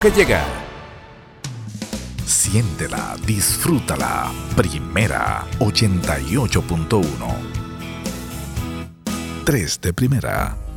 que llega. Siéntela, disfrútala. Primera 88.1. 3 de primera.